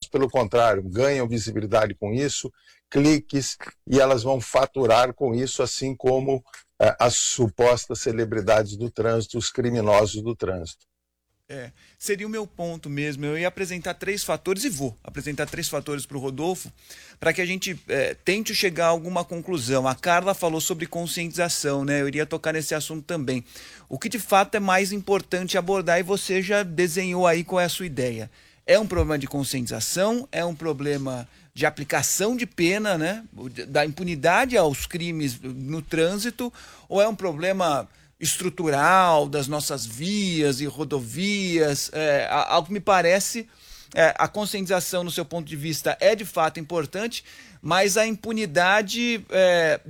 pelo contrário, ganham visibilidade com isso, cliques, e elas vão faturar com isso, assim como as supostas celebridades do trânsito, os criminosos do trânsito. Seria o meu ponto mesmo. Eu ia apresentar 3 fatores e vou apresentar 3 fatores para o Rodolfo para que a gente tente chegar a alguma conclusão. A Carla falou sobre conscientização, né? Eu iria tocar nesse assunto também. O que de fato é mais importante abordar e você já desenhou aí qual é a sua ideia. É um problema de conscientização, é um problema de aplicação de pena, né? Da impunidade aos crimes no trânsito, ou é um problema estrutural das nossas vias e rodovias? Ao que me parece, a conscientização, no seu ponto de vista, é de fato importante, mas a impunidade